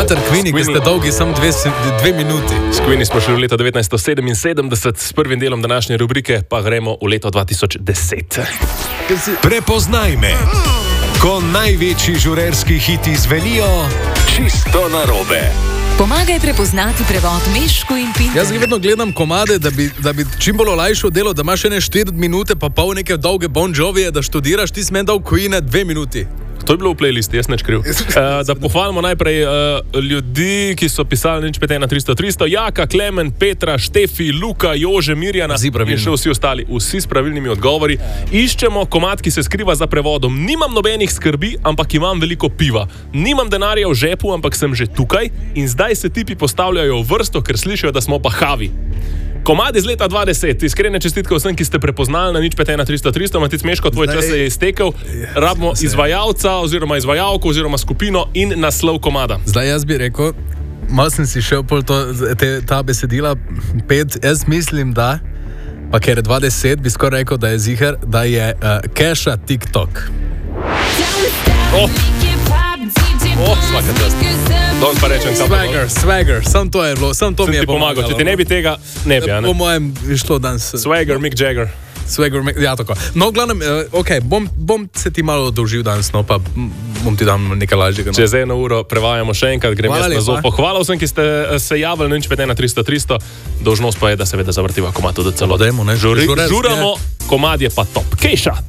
Mater Queenie, ki ste dolgi samo 2 minuti. S Queenie smo šli v leto 1977, s prvim delom današnje rubrike pa gremo v leto 2010. Prepoznaj me, ko največji žurerski hiti zvenijo čisto narobe. Pomagaj prepoznati prevod Mešku in Pinterju. Jaz vedno gledam komade, da bi čim bolj olajšal delo, da imaš 4 minute pa pol neke dolge Bon Jovije, da študiraš, ti si meni dal Queene 2 minuti. To je bilo v playlisti, jaz neč kriv. Da pohvalimo najprej ljudi, ki so pisali 051-300-300, Jaka, Klemen, Petra, Štefi, Luka, Jože, Mirjana in še vsi ostali, vsi s pravilnimi odgovori. Iščemo komad, ki se skriva za prevodom. Nimam nobenih skrbi, ampak imam veliko piva. Nimam denarja v žepu, ampak sem že tukaj in zdaj se tipi postavljajo v vrsto, ker slišijo, da smo pa havi. Komad iz leta 2010, iskrene čestitke vsem, ki ste prepoznali na 051-300-300, Matic Meško, tvoj čas se je iztekel, rabimo izvajalca oziroma izvajalko oziroma skupino in naslov komada. Zdaj jaz bi rekel, malo sem si šel pol ta besedila 5, jaz mislim, da, pa ker je 20, bi skoraj rekel, da je ziher, da je Keša TikTok. Svaka čast. Don pa rečem, Swagger, sam to je bilo, sam to mi je pomagalo. Če ti ne bi tega, ne bi, Po mojem je šlo danes. Swagger, Mick Jagger. Ja, tako. No, v glavnem, bom se ti malo odolžil danes, no, pa bom ti dal nekaj lažjega. No. Čez 1 uro prevajamo še enkrat, grem jaz na zopo. Hvala vsem, ki ste se javili na 051-300-300. Dolžnost pa je, da seveda zavrtiva komad do celo. Dajmo, ne? Žuramo, komad je pa top. Keša!